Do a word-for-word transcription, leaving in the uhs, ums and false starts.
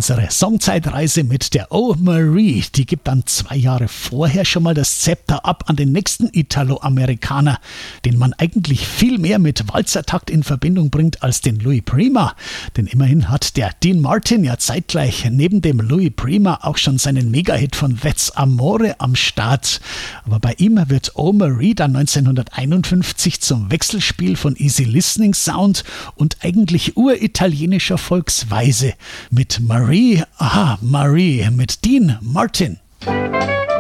Unsere Songzeitreise mit der Oh Marie, die gibt dann zwei Jahre vorher schon mal das Zepter ab an den nächsten Italo-Amerikaner, den man eigentlich viel mehr mit Walzertakt in Verbindung bringt als den Louis Prima. Denn immerhin hat der Dean Martin ja zeitgleich neben dem Louis Prima auch schon seinen Megahit von That's Amore am Start. Aber bei ihm wird Oh Marie dann neunzehnhunderteinundfünfzig zum Wechselspiel von Easy Listening Sound und eigentlich uritalienischer Volksweise. Mit Marie, aha, Marie, mit Dean Martin.